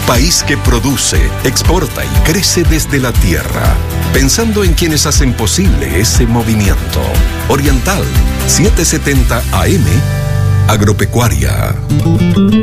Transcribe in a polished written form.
País que produce, exporta y crece desde la tierra, pensando en quienes hacen posible ese movimiento. Oriental, 770 AM, Agropecuaria.